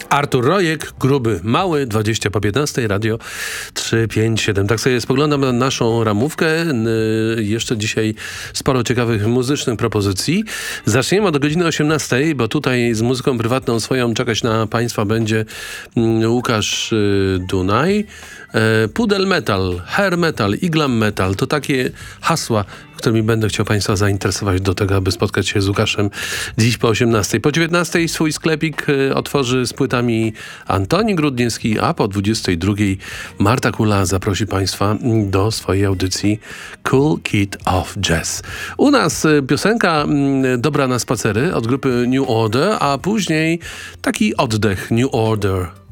Artur Rojek, gruby, mały, 20 po 15, radio 357. Tak sobie spoglądam na naszą ramówkę. Jeszcze dzisiaj sporo ciekawych muzycznych propozycji. Zaczniemy od godziny 18, bo tutaj z muzyką prywatną swoją czekać na Państwa będzie Łukasz Dunaj. Pudel metal, hair metal i glam metal to takie hasła, którymi będę chciał Państwa zainteresować do tego, aby spotkać się z Łukaszem dziś po 18. Po 19 swój sklepik otworzy z płytami Antoni Grudniewski, a po 22 Marta Kula zaprosi Państwa do swojej audycji Cool Kid of Jazz. U nas piosenka dobra na spacery od grupy New Order, a później taki oddech New Order.